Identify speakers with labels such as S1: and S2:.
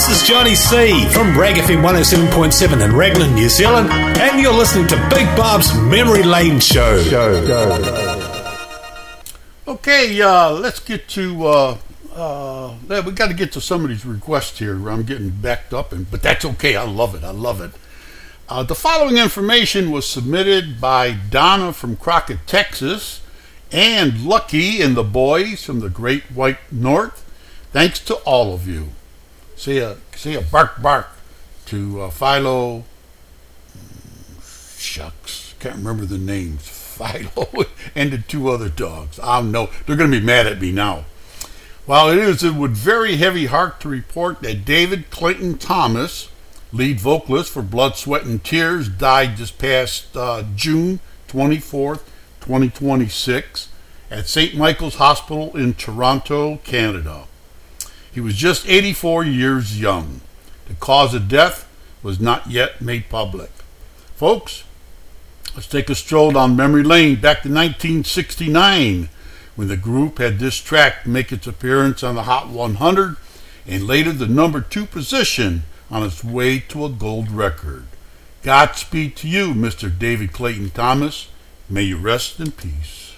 S1: This is Johnny C from Rag FM 107.7 in Raglan, New Zealand, and you're listening to Big Bob's Memory Lane Show.
S2: Okay, let's get to, we got to get to some of these requests here. I'm getting backed up, but that's okay. I love it. The following information was submitted by Donna from Crockett, Texas, and Lucky and the boys from the Great White North. Thanks to all of you. Say a bark bark to Philo. Shucks, can't remember the names. Philo and the two other dogs. I know they're going to be mad at me now. Well, it is with very heavy heart to report that David Clayton Thomas, lead vocalist for Blood, Sweat, and Tears, died this past June 24th, 2026 at St. Michael's Hospital in Toronto, Canada. He was just 84 years young. The cause of death was not yet made public. Folks, let's take a stroll down memory lane back to 1969 when the group had this track make its appearance on the Hot 100 and later the number 2 position on its way to a gold record. Godspeed to you, Mr. David Clayton Thomas. May you rest in peace.